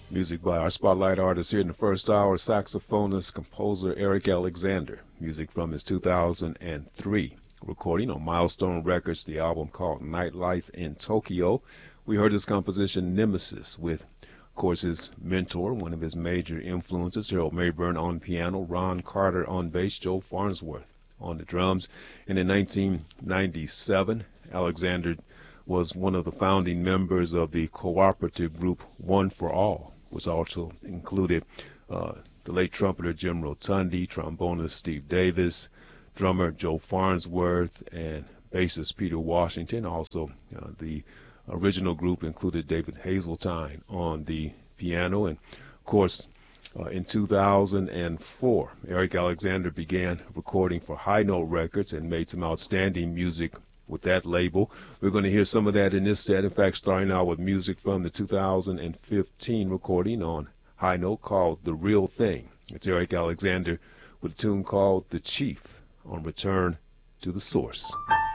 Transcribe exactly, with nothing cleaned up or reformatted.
Music by our spotlight artist here in the first hour, saxophonist, composer Eric Alexander. Music from his two thousand three recording on Milestone Records, the album called Nightlife in Tokyo. We heard his composition Nemesis with, of course, his mentor, one of his major influences, Harold Mabern on piano, Ron Carter on bass, Joe Farnsworth on the drums. And in nineteen ninety-seven, Alexander was one of the founding members of the cooperative group One for All, which also included uh, the late trumpeter Jim Rotundi, trombonist Steve Davis, drummer Joe Farnsworth, and bassist Peter Washington. Also, uh, the original group included David Hazeltine on the piano. And, of course, uh, in two thousand four, Eric Alexander began recording for High Note Records and made some outstanding music with that label. We're going to hear some of that in this set. In fact, starting out with music from the two thousand fifteen recording on High Note called The Real Thing. It's Eric Alexander with a tune called The Chief on Return to the Source.